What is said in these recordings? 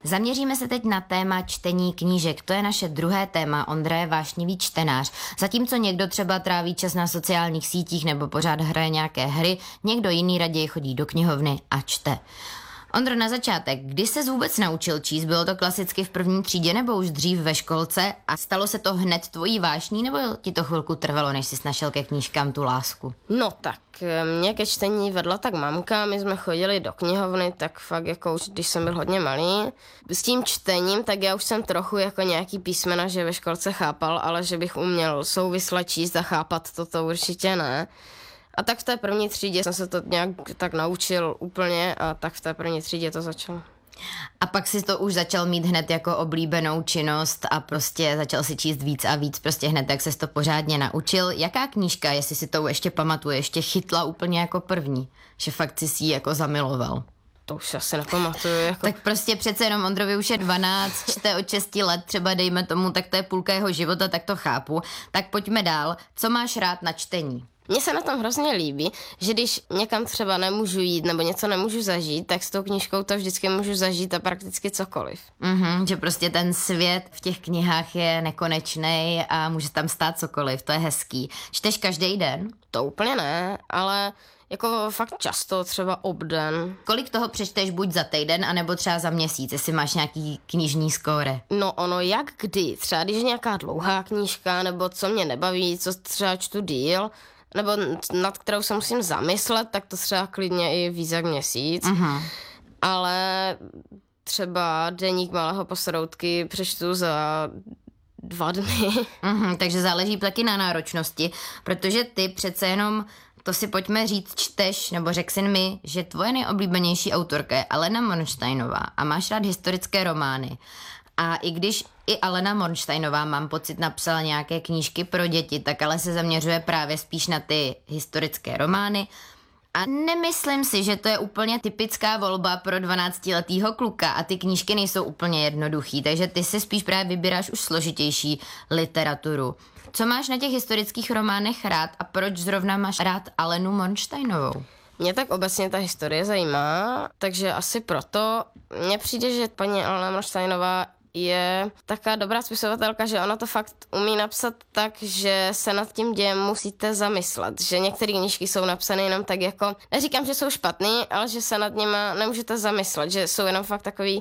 Zaměříme se teď na téma čtení knížek. To je naše druhé téma. Ondra je vášnivý čtenář. Zatímco někdo třeba tráví čas na sociálních sítích nebo pořád hraje nějaké hry, někdo jiný raději chodí do knihovny a čte. Ondro, na začátek, kdy ses vůbec naučil číst? Bylo to klasicky v první třídě nebo už dřív ve školce? A stalo se to hned tvojí vášní, nebo ti to chvilku trvalo, než jsi našel ke knížkám tu lásku? No tak, mě ke čtení vedla tak mamka, my jsme chodili do knihovny, tak fakt jako už když jsem byl hodně malý. S tím čtením, tak já už jsem trochu jako nějaký písmena, že ve školce chápal, ale že bych uměl souvisle číst a chápat, to určitě ne. A tak v té první třídě jsem se to nějak tak naučil úplně a tak v té první třídě to začalo. A pak si to už začal mít hned jako oblíbenou činnost a prostě začal si číst víc a víc, prostě hned tak ses to pořádně naučil. Jaká knížka, jestli si to ještě pamatuješ, tě chytla úplně jako první, že fakt si ji jako zamiloval? To už asi nepamatuju. Jako... Tak prostě přece jenom Ondrovi už je 12, čte od 6 let, třeba dejme tomu, tak to je půlka jeho života, tak to chápu. Tak pojďme dál. Co máš rád na čtení? Mně se na tom hrozně líbí, že když někam třeba nemůžu jít nebo něco nemůžu zažít, tak s tou knížkou to vždycky můžu zažít a prakticky cokoliv. Že prostě ten svět v těch knihách je nekonečný a může tam stát cokoliv, to je hezký. Čteš každý den? To úplně ne, ale jako fakt často, třeba obden. Kolik toho přečteš buď za týden, anebo třeba za měsíc, jestli máš nějaký knižní skóre? No ono jak kdy, třeba když je nějaká dlouhá knížka, nebo co mě nebaví, co třeba čtu díl, nebo nad kterou se musím zamyslet, tak to třeba klidně i víc jak měsíc. Ale třeba Deník malého posroutky přečtu za 2 dny. Takže záleží taky na náročnosti, protože ty přece jenom, to si pojďme říct, čteš, nebo řekl jsi mi, že tvoje nejoblíbenější autorka je Alena Mornsteinová a máš rád historické romány. A i když i Alena Mornsteinová, mám pocit, napsala nějaké knížky pro děti, tak ale se zaměřuje právě spíš na ty historické romány. A nemyslím si, že to je úplně typická volba pro 12letýho kluka a ty knížky nejsou úplně jednoduchý, takže ty si spíš právě vybíráš už složitější literaturu. Co máš na těch historických románech rád a proč zrovna máš rád Alenu Mornsteinovou? Mě tak obecně ta historie zajímá, takže asi proto mně přijde, že paní Alena Mornsteinová je taká dobrá spisovatelka, že ona to fakt umí napsat tak, že se nad tím dějem musíte zamyslet, že některé knížky jsou napsané jenom tak jako, neříkám, že jsou špatný, ale že se nad nima nemůžete zamyslet, že jsou jenom fakt takový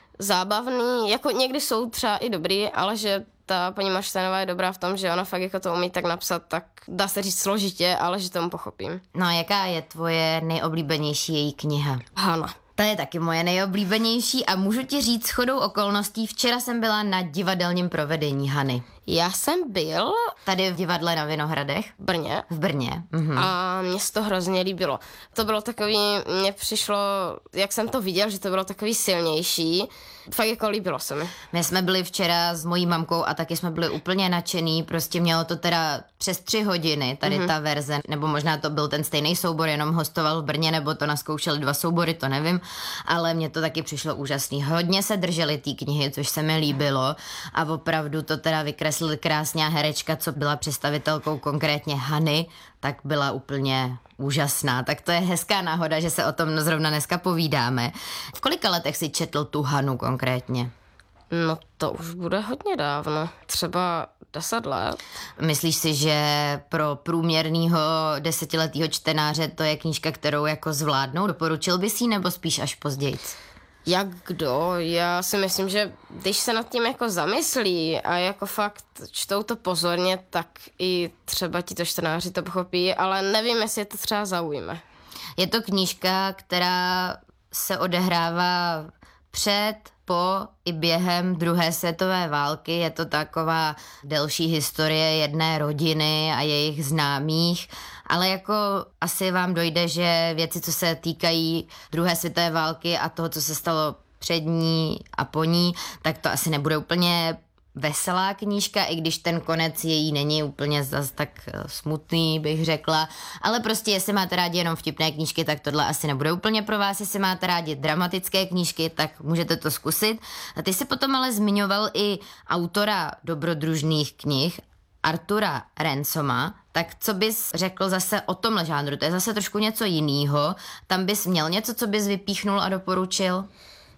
zábavný, jako někdy jsou třeba i dobrý, ale že ta paní Mornsteinová je dobrá v tom, že ona fakt jako to umí tak napsat, tak dá se říct složitě, ale že tomu pochopím. No a jaká je tvoje nejoblíbenější její kniha? Hana. Ta je taky moje nejoblíbenější a můžu ti říct shodou okolností, včera jsem byla na divadelním provedení Hany. Já jsem byl tady v divadle na Vinohradech. V Brně. A mně se to hrozně líbilo. To bylo takový, mně přišlo, jak jsem to viděl, že to bylo takový silnější. Fakt jako líbilo se mi. My jsme byli včera s mojí mamkou a taky jsme byli úplně nadšený, prostě mělo to teda přes 3 hodiny, tady ta verze, nebo možná to byl ten stejný soubor, jenom hostoval v Brně, nebo to naskoušeli 2 soubory, to nevím, ale mně to taky přišlo úžasný. Hodně se drželi té knihy, což se mi líbilo a opravdu to teda vykreslili krásně a herečka, co byla představitelkou konkrétně Hany, tak byla úplně úžasná. Tak to je hezká náhoda, že se o tom zrovna dneska povídáme. V kolika letech si četl tu Hanu konkrétně? No to už bude hodně dávno. Třeba 10 let. Myslíš si, že pro průměrného 10letého čtenáře to je knížka, kterou jako zvládnou? Doporučil bys ji nebo spíš až později? Jak kdo? Já si myslím, že když se nad tím jako zamyslí a jako fakt čtou to pozorně, tak i třeba tito čtenáři to pochopí, ale nevím, jestli je to třeba zaujme. Je to knížka, která se odehrává před, po i během druhé světové války. Je to taková delší historie jedné rodiny a jejich známých, ale jako asi vám dojde, že věci, co se týkají druhé světové války a toho, co se stalo před ní a po ní, tak to asi nebude úplně veselá knížka, i když ten konec její není úplně zas tak smutný, bych řekla, ale prostě jestli máte rádi jenom vtipné knížky, tak tohle asi nebude úplně pro vás, jestli máte rádi dramatické knížky, tak můžete to zkusit. A ty jsi potom ale zmiňoval i autora dobrodružných knih, Artura Ransoma, tak co bys řekl zase o tomhle žánru? To je zase trošku něco jinýho, tam bys měl něco, co bys vypíchnul a doporučil?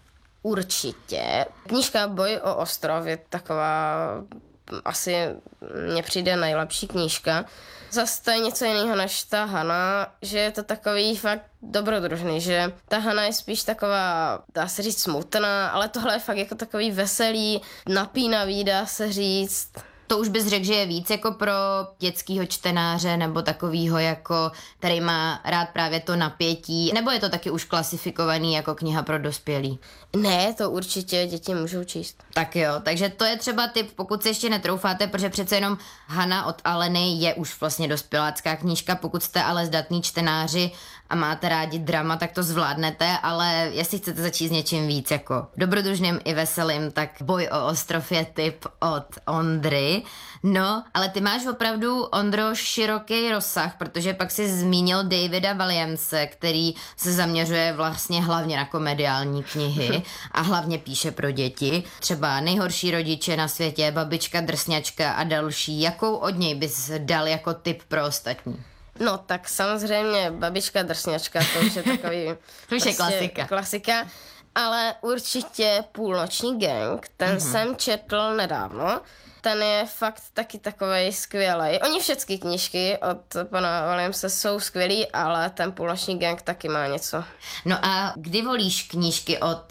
Určitě. Knížka Boj o ostrov je taková, asi mně přijde nejlepší knížka. Zase to je něco jiného než ta Hana, že je to takový fakt dobrodružný, že ta Hana je spíš taková, dá se říct, smutná, ale tohle je fakt jako takový veselý, napínavý, dá se říct. To už bys řekl, že je víc jako pro dětskýho čtenáře nebo takovýho jako, který má rád právě to napětí, nebo je to taky už klasifikovaný jako kniha pro dospělý? Ne, to určitě děti můžou číst. Tak jo, takže to je třeba tip, pokud se ještě netroufáte, protože přece jenom Hana od Aleny je už vlastně dospělácká knížka, pokud jste ale zdatní čtenáři a máte rádi drama, tak to zvládnete, ale jestli chcete začít s něčím víc jako dobrodružným i veselým, tak Boj o ostrov je tip od Ondry. No, ale ty máš opravdu, Ondro, široký rozsah, protože pak si zmínil Davida Williamse, který se zaměřuje vlastně hlavně na komediální knihy a hlavně píše pro děti. Třeba Nejhorší rodiče na světě, Babička drsňačka a další. Jakou od něj bys dal jako tip pro ostatní? No tak samozřejmě Babička drsňačka, to už je takový... To už je klasika. Klasika, ale určitě Půlnoční gang, ten jsem četl nedávno. Ten je fakt taky takovej skvělej. Oni všechny knížky od pana Williamse jsou skvělý, ale ten Půlnoční gang taky má něco. No a kdy volíš knížky od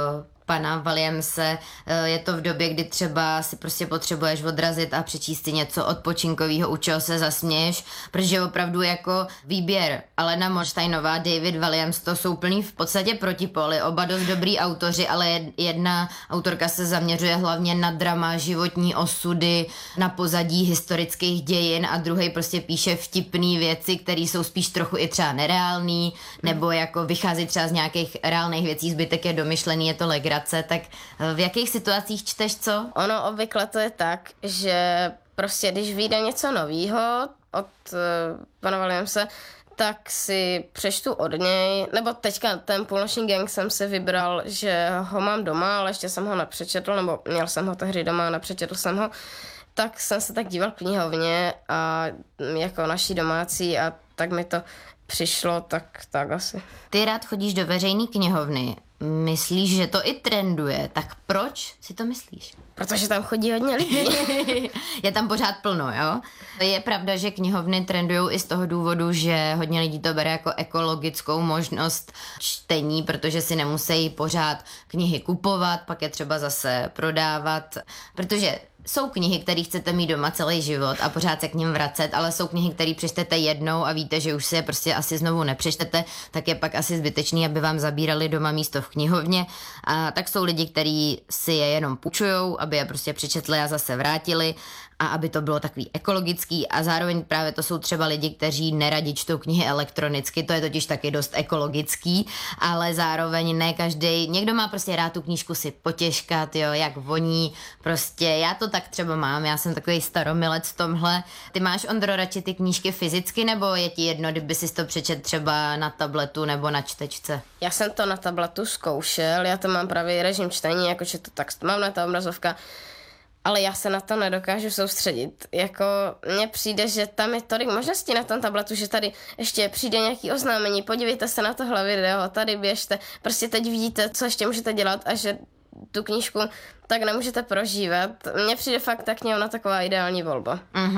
pana Williamse? Je to v době, kdy třeba si prostě potřebuješ odrazit a přečíst si něco odpočinkového, u čeho se zasměješ, protože opravdu jako výběr Alena Morsteinová, David Williams, to jsou plný v podstatě protipóly, oba dost dobrý autoři, ale jedna autorka se zaměřuje hlavně na drama, životní osudy, na pozadí historických dějin a druhý prostě píše vtipný věci, které jsou spíš trochu i třeba nereální, nebo jako vychází třeba z nějakých reálných věcí, zbytek je domyšlený, je to legrace. Tak v jakých situacích čteš co? Ono obvykle to je tak, že prostě když vyjde něco novýho od pana Williamse, tak si přečtu od něj, nebo teďka ten Půlnoční gang jsem si vybral, že ho mám doma, ale ještě jsem ho nepřečetl, nebo měl jsem ho tehdy doma a nepřečetl jsem ho, tak jsem se tak díval v knihovně a jako naší domácí a tak mi to přišlo, tak asi. Ty rád chodíš do veřejné knihovny. Myslíš, že to i trenduje, tak proč si to myslíš? Protože tam chodí hodně lidí. Je tam pořád plno, jo? Je pravda, že knihovny trendujou i z toho důvodu, že hodně lidí to bere jako ekologickou možnost čtení, protože si nemusí pořád knihy kupovat, pak je třeba zase prodávat, protože jsou knihy, které chcete mít doma celý život a pořád se k nim vracet, ale jsou knihy, které přečtete jednou a víte, že už si je prostě asi znovu nepřečtete, tak je pak asi zbytečný, aby vám zabírali doma místo v knihovně. A tak jsou lidi, kteří si je jenom půjčujou, aby je prostě přečetli a zase vrátili a aby to bylo takový ekologický a zároveň právě to jsou třeba lidi, kteří neradi čtou knihy elektronicky, to je totiž taky dost ekologický, ale zároveň ne každý, někdo má prostě rád tu knížku si potěškat, jo, jak voní, prostě já to tak třeba mám, já jsem takový staromilec v tomhle. Ty máš, Ondro, radši ty knížky fyzicky, nebo je ti jedno, kdyby si to přečet třeba na tabletu nebo na čtečce? Já jsem to na tabletu zkoušel, já to mám právě režim čtení, jakože to tak mám na ta obrazovka, ale já se na to nedokážu soustředit. Jako mně přijde, že tam je tolik možností na tom tabletu, že tady ještě přijde nějaký oznámení, podívejte se na tohle video, tady běžte, prostě teď vidíte, co ještě můžete dělat a že tu knížku tak nemůžete prožívat. Mně přijde fakt ta knihovna taková ideální volba.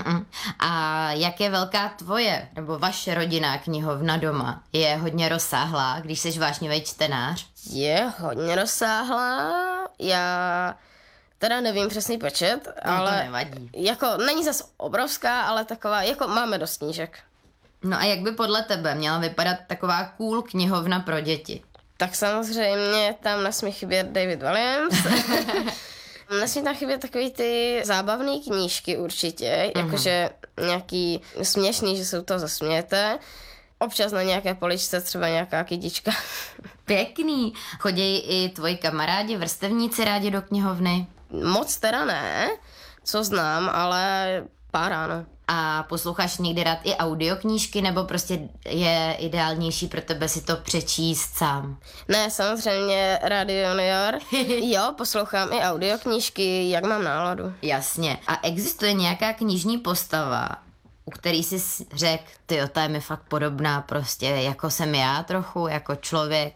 A jak je velká tvoje nebo vaše rodinná knihovna doma? Je hodně rozsáhlá, když jsi vášnivý čtenář? Je hodně rozsáhlá, já teda nevím přesný počet, ale to nevadí. Jako není zas obrovská, ale taková, jako máme dost knížek. No a jak by podle tebe měla vypadat taková cool knihovna pro děti? Tak samozřejmě tam nesmí chybět David Williams. Nesmí tam chybět takový ty zábavné knížky určitě, jakože nějaký směšný, že se u toho zasmějete. Občas na nějaké poličce třeba nějaká kytička. Pěkný. Chodí i tvoji kamarádi, vrstevníci rádi do knihovny? Moc teda ne, co znám, ale pár ano. A posloucháš někdy rád i audioknížky, nebo prostě je ideálnější pro tebe si to přečíst sám? Ne, samozřejmě Radio Junior. Jo, poslouchám i audioknížky, jak mám náladu. Jasně. A existuje nějaká knižní postava, u který jsi řekl, tyjo, ta je mi fakt podobná prostě, jako jsem já trochu, jako člověk?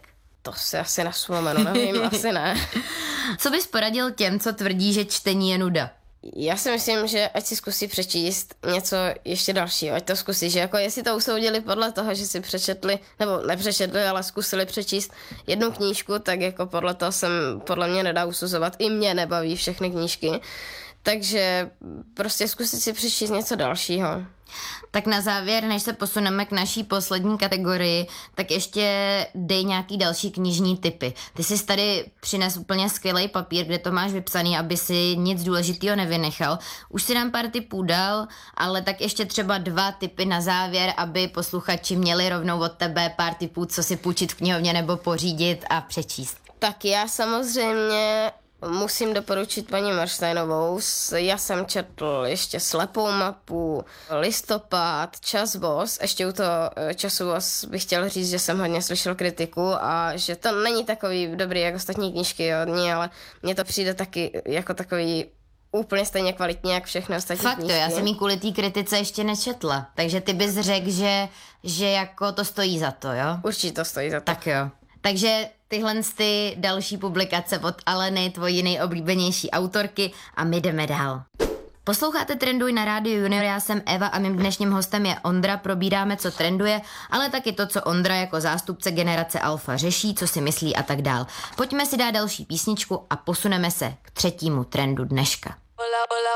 To si asi nevzpomenu, nevím, asi ne. Co bys poradil těm, co tvrdí, že čtení je nuda? Já si myslím, že ať si zkusí přečíst něco ještě dalšího, ať to zkusí, že jako jestli to usoudili podle toho, že si přečetli, nebo nepřečetli, ale zkusili přečíst jednu knížku, tak jako podle toho podle mě nedá usuzovat, i mě nebaví všechny knížky, takže prostě zkusit si přečíst něco dalšího. Tak na závěr, než se posuneme k naší poslední kategorii, tak ještě dej nějaký další knižní tipy. Ty jsi tady přines úplně skvělý papír, kde to máš vypsaný, aby si nic důležitého nevynechal. Už si nám pár tipů dal, ale tak ještě třeba 2 tipy na závěr, aby posluchači měli rovnou od tebe pár tipů, co si půjčit v knihovně nebo pořídit a přečíst. Tak já samozřejmě musím doporučit paní Marštejnovou. Já jsem četl ještě Slepou mapu, Listopad, Časbos. Ještě u toho Časbos bych chtěl říct, že jsem hodně slyšel kritiku a že to není takový dobrý jako ostatní knížky od ní, ale mně to přijde taky jako takový úplně stejně kvalitní, jak všechny ostatní knížky. Fakt to, já jsem jí kvůli té kritice ještě nečetla. Takže ty bys řekl, že jako to stojí za to, jo? Určitě to stojí za to. Tak jo. Takže tyhle ty další publikace od Aleny, tvojí nejoblíbenější autorky a my jdeme dál. Posloucháte Trenduj na Rádiu Junior, já jsem Eva a mým dnešním hostem je Ondra, probíráme, co trenduje, ale taky to, co Ondra jako zástupce generace Alfa řeší, co si myslí a tak dál. Pojďme si dát další písničku a posuneme se k 3. trendu dneška.